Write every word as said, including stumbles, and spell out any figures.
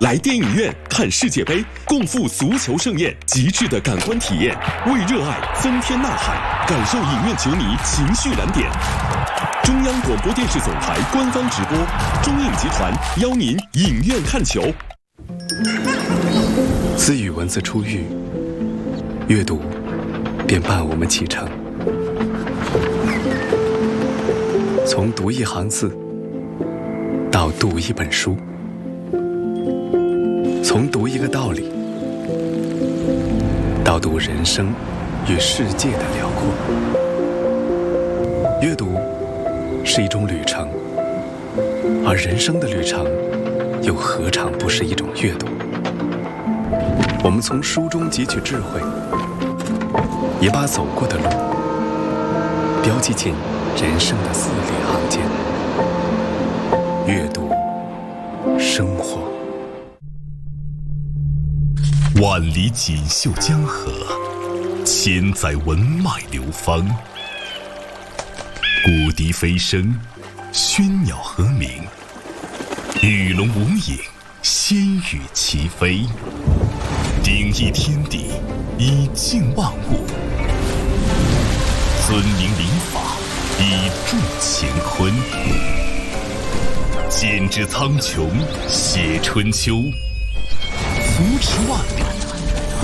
来电影院看世界杯，共赴足球盛宴，极致的感官体验，为热爱增添呐喊，感受影院球迷情绪燃点。中央广播电视总台官方直播，中影集团邀您影院看球。 自与文字初遇，阅读便伴我们启程。从读一行字到读一本书，从读一个道理到读人生与世界的辽阔。阅读是一种旅程，而人生的旅程又何尝不是一种阅读？我们从书中汲取智慧，也把走过的路标记进人生的字里行间。阅读，生活。 万里锦绣江河，千载文脉流芳。古笛飞声，喧鸟和鸣，与龙无影，仙羽齐飞。鼎益天地，以静万物；尊明礼法，以助乾坤。剪纸苍穹，写春秋，扶持万里，